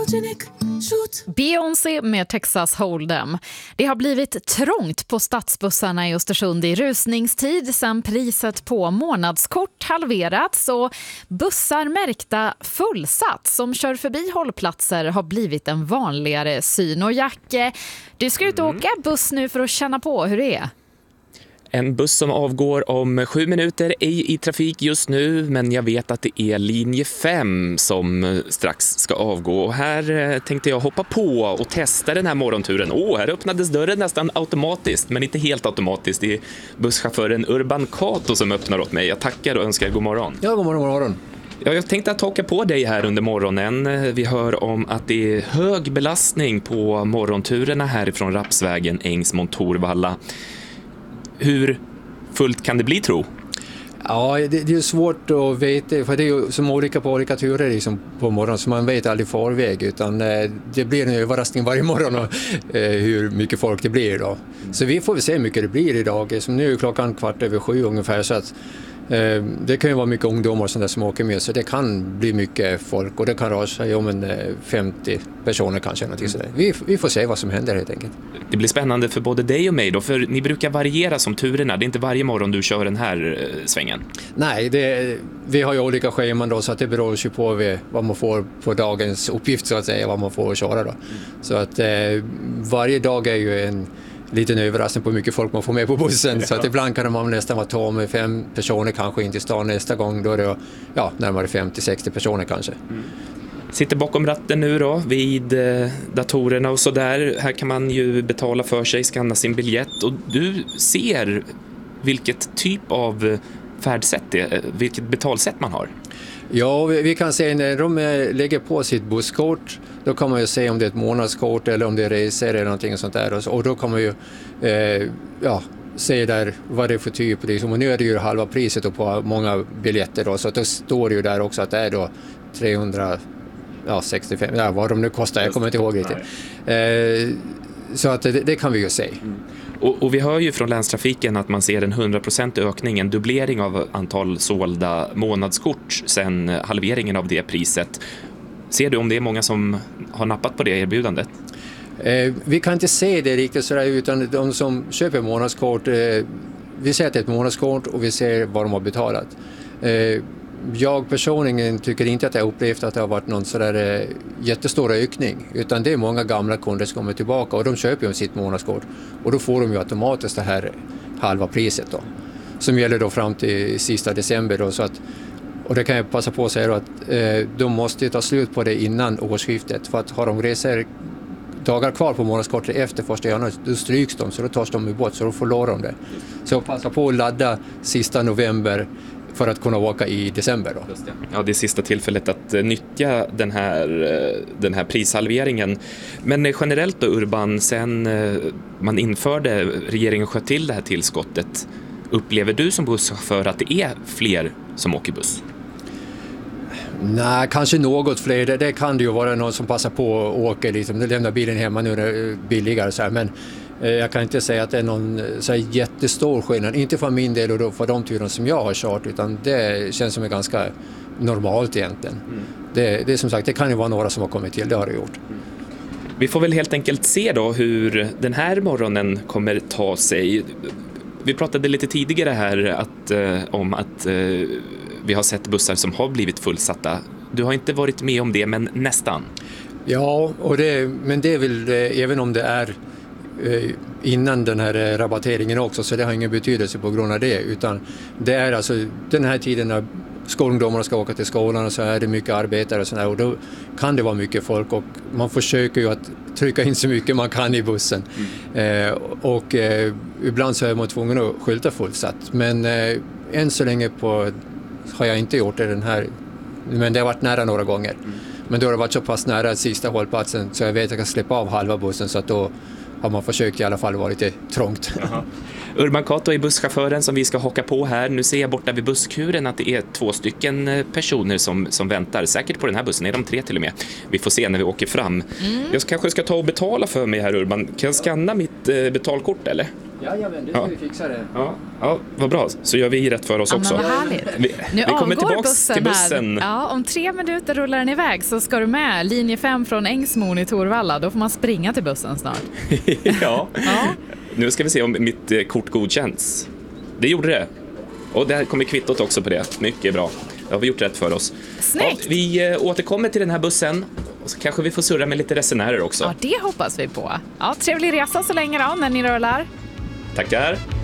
Beyoncé med Texas Hold'em. Det har blivit trångt på stadsbussarna i Östersund i rusningstid sedan priset på månadskort halverats och bussar märkta fullsatt som kör förbi hållplatser har blivit en vanligare syn. Och Jacke, du ska ut och åka buss nu för att känna på hur det är. En buss som avgår om 7 minuter, ej i trafik just nu, men jag vet att det är linje 5 som strax ska avgå. Och här tänkte jag hoppa på och testa den här morgonturen. Här öppnades dörren nästan automatiskt, men inte helt automatiskt. Det är busschauffören Urban Kato som öppnar åt mig. Jag tackar och önskar god morgon. Ja, god morgon. Ja, jag tänkte att haka på dig här under morgonen. Vi hör om att det är hög belastning på morgonturerna härifrån Rapsvägen, Ängsmont-Torvalla. Hur fullt kan det bli, tro? Ja, det är svårt att veta, för det är ju som olika på olika turer liksom på morgonen, så man vet aldrig förväg, utan det blir en överraskning varje morgon och, hur mycket folk det blir då. Så vi får väl se hur mycket det blir idag. Som nu är klockan 6:15 ungefär, så att det kan ju vara mycket ungdomar som, som åker med, så det kan bli mycket folk och det kan röra sig om 50 personer kanske. Vi får se vad som händer helt enkelt. Det blir spännande för både dig och mig då, för ni brukar variera som turerna. Det är inte varje morgon du kör den här svängen. Nej, vi har ju olika scheman då, så att det beror ju på vad man får på dagens uppgift så att säga, vad man får köra då. Så att varje dag är ju en liten överraskning på hur mycket folk man får med på bussen. Så att ibland kan man nästan vara tom med 5 personer kanske in till stan. Nästa gång då är det närmare 50-60 personer kanske. Sitter bakom ratten nu då vid datorerna och sådär. Här kan man ju betala för sig, skanna sin biljett. Och du ser vilket typ av färdsätt det är, vilket betalsätt man har. Ja, vi kan se när de lägger på sitt busskort, då kan man ju se om det är ett månadskort eller om det är resor eller någonting sånt där. Och då kan man ju se där vad det är för typ. Och nu är det ju halva priset på många biljetter då, så att då står det ju där också att det är då 365, vad de nu kostar, jag kommer inte ihåg riktigt. Så att det kan vi ju se. Och vi hör ju från länstrafiken att man ser en 100% ökning, en dubblering av antal sålda månadskort sedan halveringen av det priset. Ser du om det är många som har nappat på det erbjudandet? Vi kan inte se det riktigt sådär, utan de som köper månadskort, vi ser att det är ett månadskort och vi ser vad de har betalat. Jag personligen tycker inte att jag upplevt att det har varit någon sådär jättestor ökning, utan det är många gamla kunder som kommer tillbaka och de köper ju sitt månadskort och då får de ju automatiskt det här halva priset då, som gäller då fram till sista december då, så att, och det kan jag passa på att säga då, att de måste ta slut på det innan årsskiftet, för att har de resor dagar kvar på månadskortet efter 1 januari, då stryks de, så då tas de bort, så då förlorar de det. Så passa på att ladda sista november för att kunna åka i december då. Ja, det är sista tillfället att nyttja den här prishalveringen. Men generellt då, Urban, sen man införde, regeringen sköt till det här tillskottet, upplever du som busschaufför att det är fler som åker buss? Nej, kanske något fler. Det kan det ju vara någon som passar på och åker liksom. Du lämnar bilen hemma nu när det är billigare så här, men jag kan inte säga att det är någon så här jättestor skillnad. Inte för min del och då för de turen som jag har kört, utan det känns som är ganska normalt egentligen. Det är som sagt, det kan ju vara några som har kommit till, det har det gjort. Vi får väl helt enkelt se då hur den här morgonen kommer ta sig. Vi pratade lite tidigare här om att vi har sett bussar som har blivit fullsatta. Du har inte varit med om det, men nästan. Ja, men det är väl även om det är innan den här rabatteringen också, så det har ingen betydelse på grund av det, utan det är alltså den här tiden när skolungdomarna ska åka till skolan och så är det mycket arbetare och sådär, och då kan det vara mycket folk och man försöker ju att trycka in så mycket man kan i bussen. Ibland så är man tvungen att skylta fullsatt, men än så länge har jag inte gjort det den här, men det har varit nära några gånger. Men då har det varit så pass nära sista hållplatsen så jag vet att jag kan släppa av halva bussen, så att då har man försökt i alla fall vara lite trångt. Urban Kato är busschauffören som vi ska haka på här. Nu ser jag borta vid busskuren att det är 2 personer som väntar. Säkert på den här bussen, är de 3 till och med. Vi får se när vi åker fram. Jag kanske ska ta och betala för mig här, Urban. Kan jag skanna mitt betalkort eller? Jajamän, det ska vi fixa det. Ja, vad bra. Så gör vi rätt för oss också. Men vad härligt. Vi kommer tillbaks till bussen. Ja, om 3 minuter rullar den iväg, så ska du med linje 5 från Ängsmon i Torvalla. Då får man springa till bussen snart. Ja. Nu ska vi se om mitt kort godkänns. Det gjorde det. Och där kommer kvittot också på det. Mycket bra. Det har vi gjort rätt för oss. Snyggt. Vi återkommer till den här bussen. Och så kanske vi får surra med lite resenärer också. Ja, det hoppas vi på. Ja, trevlig resa så länge då, när ni rullar. Tackar.